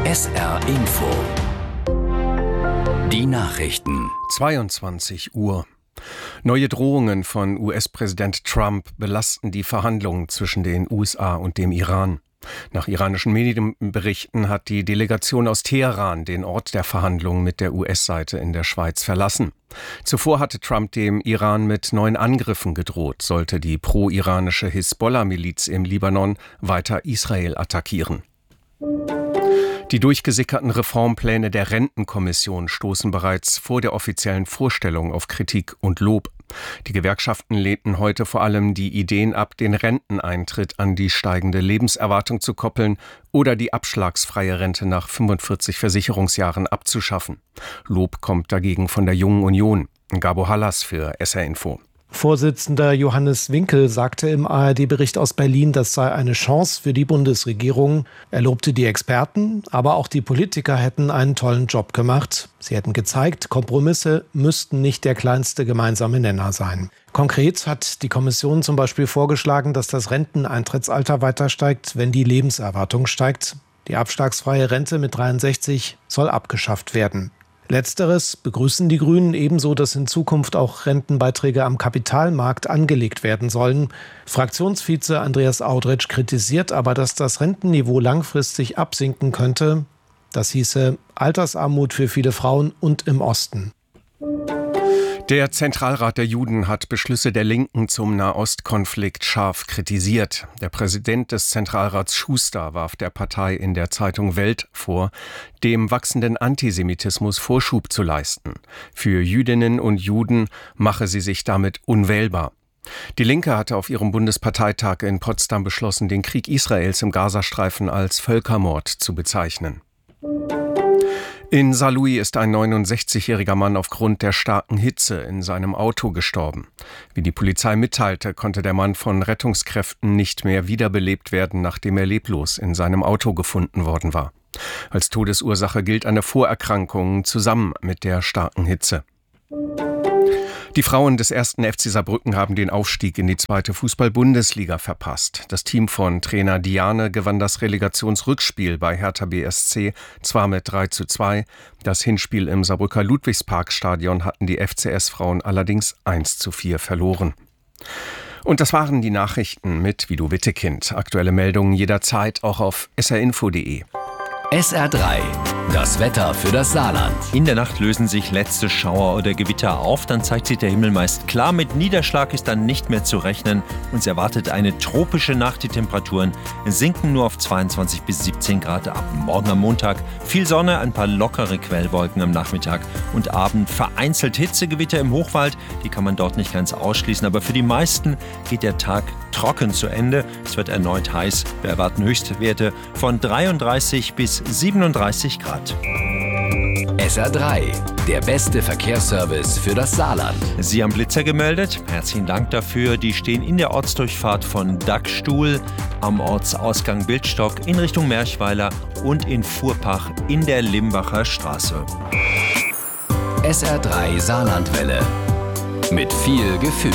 SR Info. Die Nachrichten. 22 Uhr. Neue Drohungen von US-Präsident Trump belasten die Verhandlungen zwischen den USA und dem Iran. Nach iranischen Medienberichten hat die Delegation aus Teheran den Ort der Verhandlungen mit der US-Seite in der Schweiz verlassen. Zuvor hatte Trump dem Iran mit neuen Angriffen gedroht, sollte die pro-iranische Hisbollah-Miliz im Libanon weiter Israel attackieren. Die durchgesickerten Reformpläne der Rentenkommission stoßen bereits vor der offiziellen Vorstellung auf Kritik und Lob. Die Gewerkschaften lehnten heute vor allem die Ideen ab, den Renteneintritt an die steigende Lebenserwartung zu koppeln oder die abschlagsfreie Rente nach 45 Versicherungsjahren abzuschaffen. Lob kommt dagegen von der Jungen Union. Gabo Hallas für SR Info. Vorsitzender Johannes Winkel sagte im ARD-Bericht aus Berlin, das sei eine Chance für die Bundesregierung. Er lobte die Experten, aber auch die Politiker hätten einen tollen Job gemacht. Sie hätten gezeigt, Kompromisse müssten nicht der kleinste gemeinsame Nenner sein. Konkret hat die Kommission zum Beispiel vorgeschlagen, dass das Renteneintrittsalter weiter steigt, wenn die Lebenserwartung steigt. Die abschlagsfreie Rente mit 63 soll abgeschafft werden. Letzteres begrüßen die Grünen, ebenso, dass in Zukunft auch Rentenbeiträge am Kapitalmarkt angelegt werden sollen. Fraktionsvize Andreas Audretsch kritisiert aber, dass das Rentenniveau langfristig absinken könnte. Das hieße Altersarmut für viele Frauen und im Osten. Der Zentralrat der Juden hat Beschlüsse der Linken zum Nahostkonflikt scharf kritisiert. Der Präsident des Zentralrats Schuster warf der Partei in der Zeitung Welt vor, dem wachsenden Antisemitismus Vorschub zu leisten. Für Jüdinnen und Juden mache sie sich damit unwählbar. Die Linke hatte auf ihrem Bundesparteitag in Potsdam beschlossen, den Krieg Israels im Gazastreifen als Völkermord zu bezeichnen. In Saarlouis ist ein 69-jähriger Mann aufgrund der starken Hitze in seinem Auto gestorben. Wie die Polizei mitteilte, konnte der Mann von Rettungskräften nicht mehr wiederbelebt werden, nachdem er leblos in seinem Auto gefunden worden war. Als Todesursache gilt eine Vorerkrankung zusammen mit der starken Hitze. Die Frauen des 1. FC Saarbrücken haben den Aufstieg in die 2. Fußball-Bundesliga verpasst. Das Team von Trainer Diane gewann das Relegationsrückspiel bei Hertha BSC zwar mit 3:2. Das Hinspiel im Saarbrücker Ludwigsparkstadion hatten die FCS-Frauen allerdings 1:4 verloren. Und das waren die Nachrichten mit Vido Wittekind. Aktuelle Meldungen jederzeit auch auf srinfo.de. SR3, das Wetter für das Saarland. In der Nacht lösen sich letzte Schauer oder Gewitter auf, dann zeigt sich der Himmel meist klar. Mit Niederschlag ist dann nicht mehr zu rechnen. Uns erwartet eine tropische Nacht. Die Temperaturen sinken nur auf 22 bis 17 Grad ab. Morgen am Montag viel Sonne, ein paar lockere Quellwolken am Nachmittag und Abend. Vereinzelt Hitzegewitter im Hochwald, die kann man dort nicht ganz ausschließen. Aber für die meisten geht der Tag trocken zu Ende. Es wird erneut heiß. Wir erwarten Höchstwerte von 33 bis 37 Grad. SR3, der beste Verkehrsservice für das Saarland. Sie haben Blitzer gemeldet. Herzlichen Dank dafür. Die stehen in der Ortsdurchfahrt von Dackstuhl am Ortsausgang Bildstock in Richtung Merchweiler und in Fuhrpach in der Limbacher Straße. SR3 Saarlandwelle. Mit viel Gefühl.